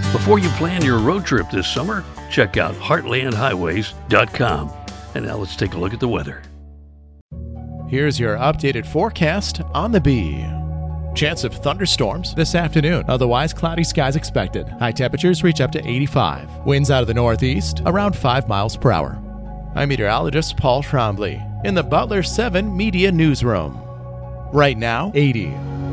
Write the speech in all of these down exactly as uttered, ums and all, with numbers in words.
Before you plan your road trip this summer, check out heartland highways dot com. And now let's take a look at the weather. Here's your updated forecast on the Bee. Chance of thunderstorms this afternoon. Otherwise, cloudy skies expected. High temperatures reach up to eighty-five. Winds out of the northeast, around five miles per hour. I'm meteorologist Paul Trombley in the Butler seven Media Newsroom. Right now, eighty.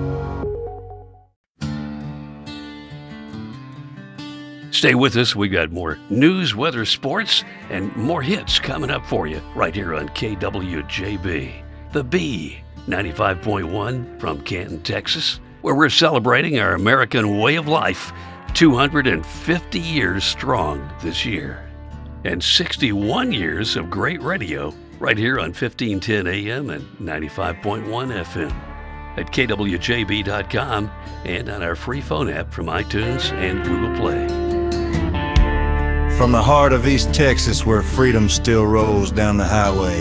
Stay with us. We've got more news, weather, sports, and more hits coming up for you right here on K W J B. The Bee, ninety-five point one from Canton, Texas, where we're celebrating our American way of life, two hundred fifty years strong this year. And sixty-one years of great radio right here on fifteen ten A M and ninety-five point one F M. At K W J B dot com and on our free phone app from iTunes and Google Play. From the heart of East Texas, where freedom still rolls down the highway,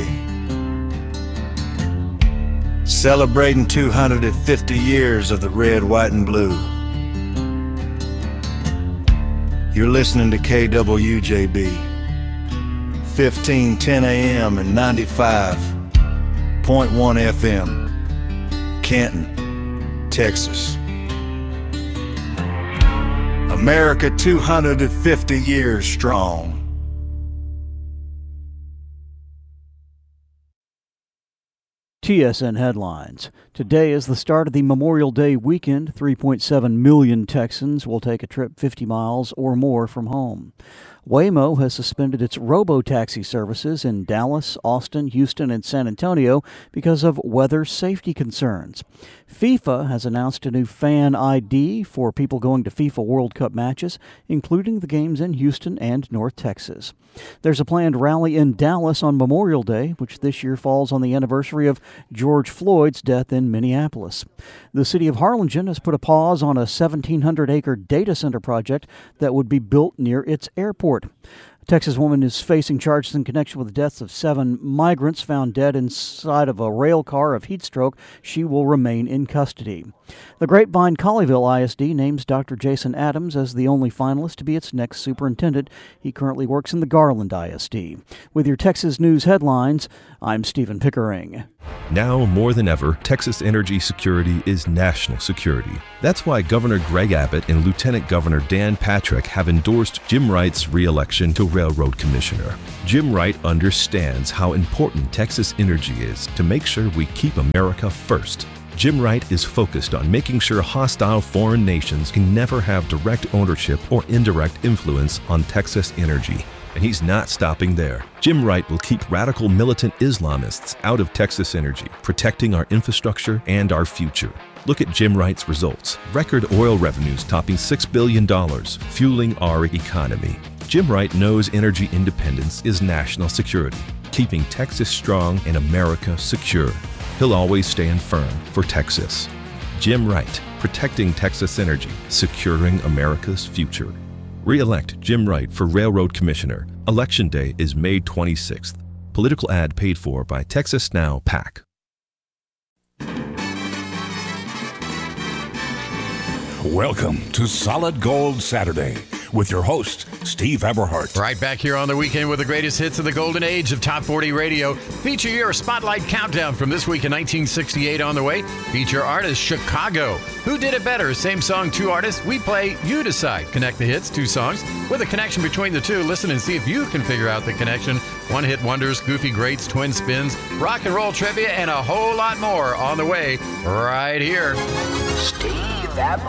celebrating two hundred fifty years of the red, white, and blue. You're listening to K W J B, fifteen ten A M and ninety-five point one F M, Canton, Texas. America two hundred fifty years strong. T S N headlines. Today is the start of the Memorial Day weekend. three point seven million Texans will take a trip fifty miles or more from home. Waymo has suspended its robo-taxi services in Dallas, Austin, Houston, and San Antonio because of weather safety concerns. FIFA has announced a new fan I D for people going to FIFA World Cup matches, including the games in Houston and North Texas. There's a planned rally in Dallas on Memorial Day, which this year falls on the anniversary of George Floyd's death in Minneapolis. The city of Harlingen has put a pause on a seventeen hundred acre data center project that would be built near its airport. A Texas woman is facing charges in connection with the deaths of seven migrants found dead inside of a rail car of heat stroke. She will remain in custody. The Grapevine Colleyville I S D names Doctor Jason Adams as the only finalist to be its next superintendent. He currently works in the Garland I S D. With your Texas News headlines, I'm Stephen Pickering. Now more than ever, Texas energy security is national security. That's why Governor Greg Abbott and Lieutenant Governor Dan Patrick have endorsed Jim Wright's re-election to Railroad Commissioner. Jim Wright understands how important Texas energy is to make sure we keep America first. Jim Wright is focused on making sure hostile foreign nations can never have direct ownership or indirect influence on Texas energy. And he's not stopping there. Jim Wright will keep radical militant Islamists out of Texas energy, protecting our infrastructure and our future. Look at Jim Wright's results. Record oil revenues topping six billion dollars, fueling our economy. Jim Wright knows energy independence is national security, keeping Texas strong and America secure. He'll always stand firm for Texas. Jim Wright, protecting Texas energy, securing America's future. Re-elect Jim Wright for Railroad Commissioner. Election Day is May twenty-sixth. Political ad paid for by Texas Now PAC. Welcome to Solid Gold Saturday with your host, Steve Eberhardt. Right back here on the weekend with the greatest hits of the golden age of Top forty Radio. Feature your Spotlight Countdown from this week in nineteen sixty-eight on the way. Feature artist Chicago. Who did it better? Same song, two artists. We play You Decide. Connect the hits, two songs, with a connection between the two. Listen and see if you can figure out the connection. One-hit wonders, goofy greats, twin spins, rock and roll trivia, and a whole lot more on the way right here. Steve Eberhardt.